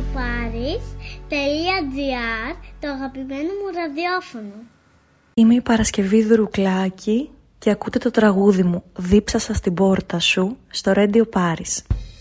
radioparis.gr, το αγαπημένο μου ραδιόφωνο. Είμαι η Παρασκευή Δρουκλάκη και ακούτε το τραγούδι μου «Δίψασα στην πόρτα σου» στο Radio Paris.